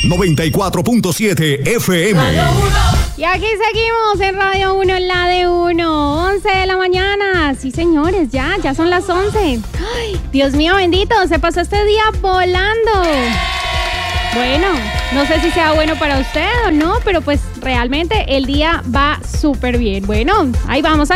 94.7 FM. Y aquí seguimos en Radio 1, la de 1, 11 de la mañana. Sí, señores, ya son las 11. Ay, Dios mío bendito, se pasó este día volando. Bueno, no sé si sea bueno para usted o no, pero pues realmente el día va súper bien. Bueno, ahí vamos.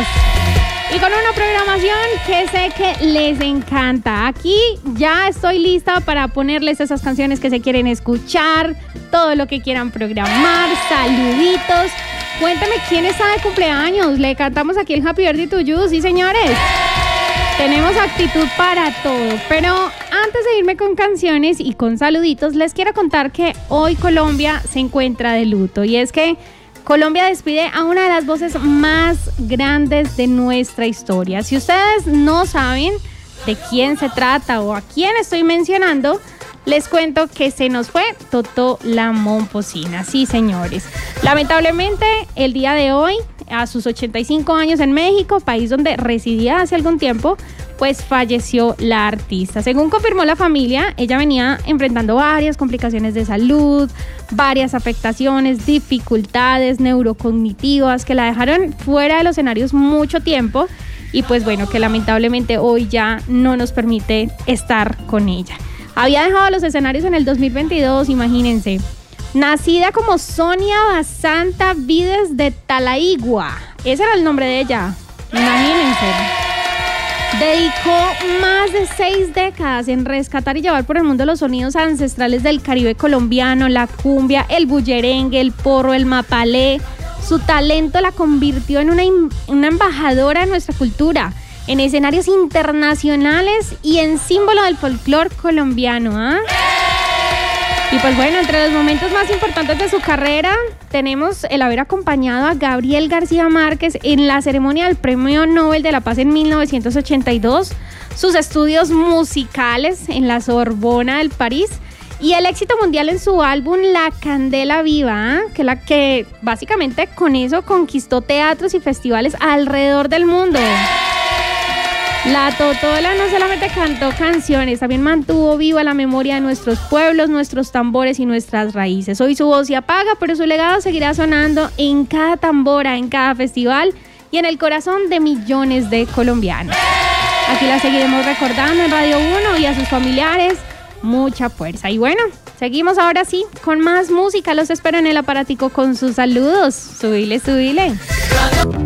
Y con una programación que sé que les encanta. Aquí ya estoy lista para ponerles esas canciones que se quieren escuchar, todo lo que quieran programar, saluditos. Cuéntame quién está de cumpleaños. Le cantamos aquí el Happy Birthday to you, sí señores. Tenemos actitud para todo. Pero antes de irme con canciones y con saluditos, les quiero contar que hoy Colombia se encuentra de luto. Y es que Colombia despide a una de las voces más grandes de nuestra historia. Si ustedes no saben de quién se trata o a quién estoy mencionando, les cuento que se nos fue Totó la Momposina. Sí, señores. Lamentablemente, el día de hoy, a sus 85 años en México, país donde residía hace algún tiempo, pues falleció la artista. Según confirmó la familia, ella venía enfrentando varias complicaciones de salud, varias afectaciones, dificultades neurocognitivas que la dejaron fuera de los escenarios mucho tiempo y pues bueno, que lamentablemente hoy ya no nos permite estar con ella. Había dejado los escenarios en el 2022, imagínense. Nacida como Sonia Basanta Vides de Talaigua. Ese era el nombre de ella, imagínense. Dedicó más de 6 décadas en rescatar y llevar por el mundo los sonidos ancestrales del Caribe colombiano, la cumbia, el bullerengue, el porro, el mapalé. Su talento la convirtió en una embajadora de nuestra cultura, en escenarios internacionales y en símbolo del folclore colombiano, ¿ah? Y pues bueno, entre los momentos más importantes de su carrera tenemos el haber acompañado a Gabriel García Márquez en la ceremonia del Premio Nobel de la Paz en 1982, sus estudios musicales en la Sorbona del París y el éxito mundial en su álbum La Candela Viva, ¿eh? que básicamente con eso conquistó teatros y festivales alrededor del mundo. La Totola no solamente cantó canciones, también mantuvo viva la memoria de nuestros pueblos, nuestros tambores y nuestras raíces. Hoy su voz se apaga, pero su legado seguirá sonando en cada tambora, en cada festival y en el corazón de millones de colombianos. Aquí la seguiremos recordando en Radio 1 y a sus familiares. Mucha fuerza. Y bueno, seguimos ahora sí con más música. Los espero en el aparatico con sus saludos. Subile.